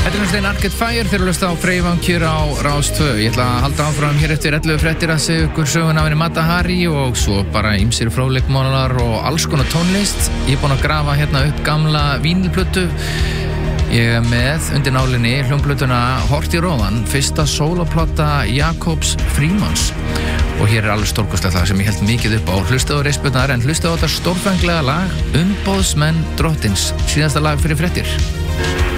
Stein Arcade Fire fyrir að hlusta á Freyvankjör á Rás 2. Ég ætla að halda áfram hér eftir 11 fréttir að segja ykkur söguna af henni Mata Hari og svo bara ýmsir fróðleikmálar og alls konar tónlist. Ég er búinn að grafa hérna upp gamla vínilplötu. Ég er með undir nálinni hljómplötuna Hort í róðan, fyrsta sóloplata Jakobs Frímanns. Og hér er alveg stórkostlegt það sem ég held mikið upp á. Hlustaðu á reispurnar en hlustaðu á þetta stórfenglega lag Umboðsmenn drottins, síðasta lag fyrir fréttir.